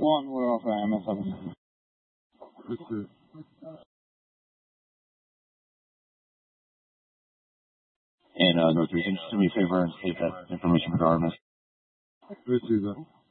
One, we're off MS7. That's it. And North Region, just do me a favor and save that information regardless. Let's do that.